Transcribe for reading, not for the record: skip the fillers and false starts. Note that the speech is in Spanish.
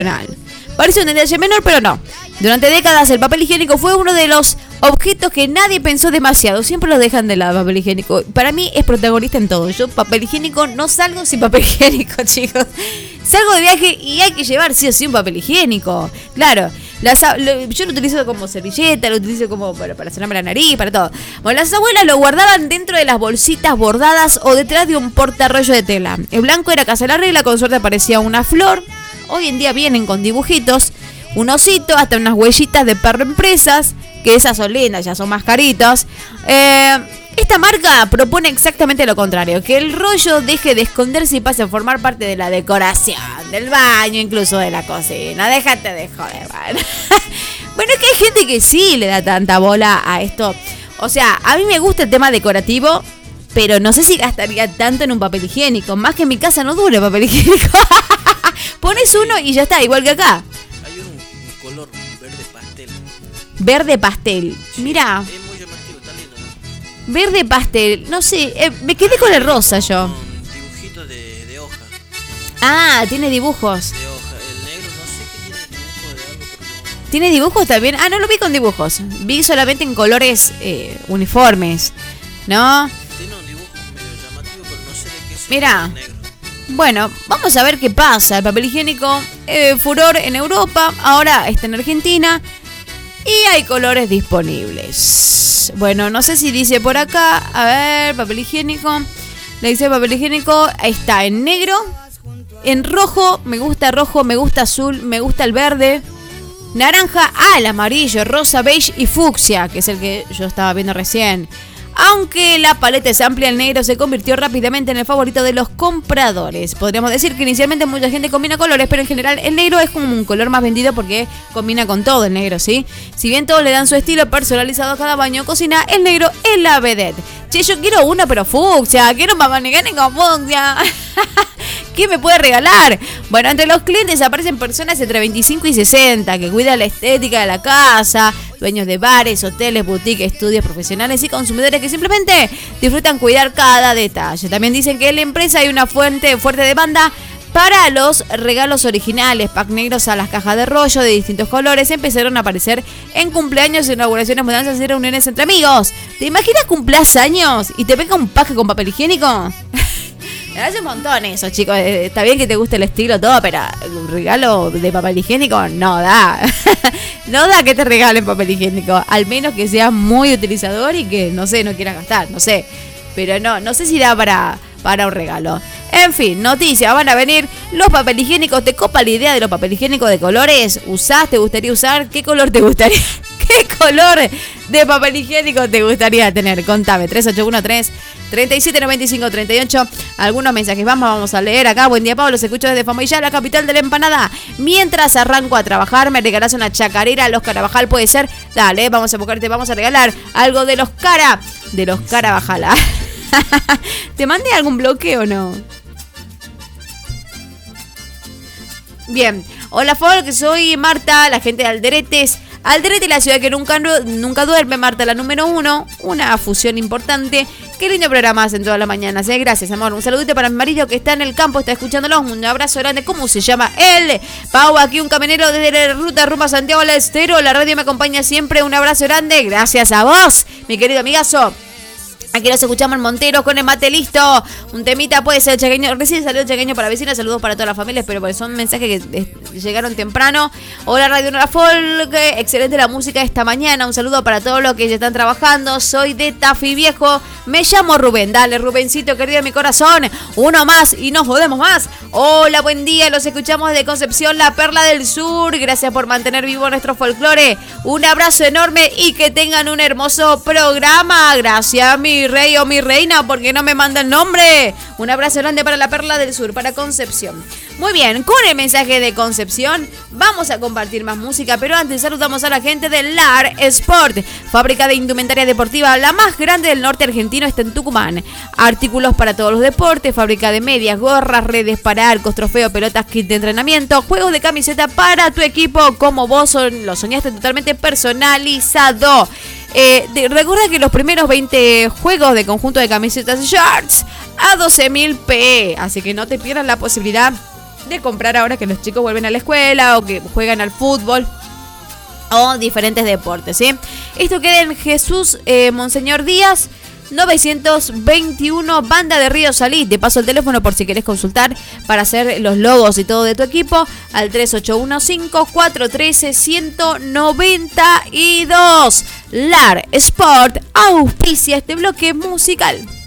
Parece un detalle menor, pero no. Durante décadas el papel higiénico fue uno de los objetos que nadie pensó demasiado. Siempre lo dejan de lado, papel higiénico. Para mí es protagonista en todo. Yo papel higiénico no salgo sin papel higiénico, chicos. Salgo de viaje y hay que llevar sí o sí un papel higiénico. Claro. Yo lo utilizo como servilleta, lo utilizo como para sonarme la nariz, para todo. Bueno, las abuelas lo guardaban dentro de las bolsitas bordadas o detrás de un portarrollo de tela. El blanco era casa de la regla, con suerte aparecía una flor. Hoy en día vienen con dibujitos, un osito, hasta unas huellitas de perro impresas, que esas son lindas, ya son más caritas. Esta marca propone exactamente lo contrario, que el rollo deje de esconderse y pase a formar parte de la decoración, del baño, incluso de la cocina. Déjate de joder, man. Bueno, es que hay gente que sí le da tanta bola a esto. O sea, a mí me gusta el tema decorativo, pero no sé si gastaría tanto en un papel higiénico. Más que en mi casa no dura el papel higiénico. Pones uno y ya está, igual que acá. Hay un color verde pastel. Verde pastel. Sí, mirá. es muy llamativo, está lindo, ¿no? Verde pastel. No sé, me quedé con el rosa yo. Con dibujitos de hoja. Ah, tiene dibujos. De hoja. El negro no sé qué tiene dibujo de algo, pero no. ¿Tiene dibujos también? Ah, no lo vi con dibujos. Vi solamente en colores uniformes. ¿No? Tiene un dibujo medio llamativo, pero no sé de qué es. Mirá. Negro. Bueno, vamos a ver qué pasa. El papel higiénico, furor en Europa, ahora está en Argentina y hay colores disponibles. Bueno, no sé si dice por acá, a ver, papel higiénico. Le dice papel higiénico, está en negro, en rojo, me gusta azul, me gusta el verde, naranja, el amarillo, rosa, beige y fucsia, que es el que yo estaba viendo recién. Aunque la paleta es amplia, el negro se convirtió rápidamente en el favorito de los compradores. Podríamos decir que inicialmente mucha gente combina colores, pero en general el negro es como un color más vendido porque combina con todo el negro, ¿sí? Si bien todos le dan su estilo personalizado a cada baño o cocina, el negro es la vedette. Che, yo quiero uno pero fucsia, quiero un papel higiénico fucsia. ¿Qué me puede regalar? Bueno, entre los clientes aparecen personas entre 25 y 60 que cuidan la estética de la casa, dueños de bares, hoteles, boutiques, estudios profesionales y consumidores que simplemente disfrutan cuidar cada detalle. También dicen que en la empresa hay una fuerte demanda para los regalos originales. Pack negros a las cajas de rollo de distintos colores empezaron a aparecer en cumpleaños, inauguraciones, mudanzas y reuniones entre amigos. ¿Te imaginas cumplas años y te pega un pack con papel higiénico? Me hace un montón eso, chicos. Está bien que te guste el estilo, todo, pero un regalo de papel higiénico no da. No da que te regalen papel higiénico. Al menos que seas muy utilizador y que, no sé, no quieras gastar, no sé. Pero no sé si da para un regalo. En fin, noticias, van a venir los papel higiénicos. ¿Te copa la idea de los papel higiénicos de colores? ¿Usás? ¿Te gustaría usar? ¿Qué color te gustaría? ¿Qué color de papel higiénico te gustaría tener? Contame, 3813-3795-38. Algunos mensajes vamos a leer acá. Buen día, Pablo, se escucha desde Famuyá, la capital de la empanada. Mientras arranco a trabajar, me regalás una chacarera. Los Carabajal, puede ser. Dale, vamos a buscarte, vamos a regalar algo de los Carabajal. ¿Te mandé algún bloqueo o no? Bien, hola Folk, soy Marta, la gente de Alderetes. Alderete, la ciudad que nunca duerme, Marta, la número 1. Una fusión importante. Qué lindo programa hacen todas las mañanas, ¿eh? Gracias, amor. Un saludito para mi marido que está en el campo, está escuchándolos. Un abrazo grande. ¿Cómo se llama él? Pau, aquí un camionero desde la ruta rumbo a Santiago del Estero. La radio me acompaña siempre. Un abrazo grande. Gracias a vos, mi querido amigazo. Aquí los escuchamos en Monteros con el mate listo. Un temita puede ser chaqueño. Recién salió chaqueño para vecinos. Saludos para todas las familias, pero son mensajes que llegaron temprano. Hola Radio Nueva Folk. Excelente la música esta mañana. Un saludo para todos los que ya están trabajando. Soy de Tafí Viejo. Me llamo Rubén. Dale, Rubencito, querido de mi corazón. Uno más y no jodemos más. Hola, buen día. Los escuchamos de Concepción, la Perla del Sur. Gracias por mantener vivo nuestro folclore. Un abrazo enorme y que tengan un hermoso programa. Gracias, mi rey o mi reina, porque no me manda el nombre. Un abrazo grande para la Perla del Sur, para Concepción. Muy bien, con el mensaje de Concepción vamos a compartir más música, pero antes saludamos a la gente de LAR Sport, fábrica de indumentaria deportiva, la más grande del norte argentino, está en Tucumán. Artículos para todos los deportes, fábrica de medias, gorras, redes para arcos, trofeos, pelotas, kit de entrenamiento, juegos de camiseta para tu equipo como vos lo soñaste, totalmente personalizado. Recuerda que los primeros 20 juegos de conjunto de camisetas y shorts a 12.000 p, así que no te pierdas la posibilidad de comprar ahora que los chicos vuelven a la escuela o que juegan al fútbol o diferentes deportes, ¿sí? Esto queda en Jesús Monseñor Díaz 921, Banda de Río Salí. Te paso el teléfono por si querés consultar para hacer los logos y todo de tu equipo al 3815-413-192. LAR Sport auspicia este bloque musical.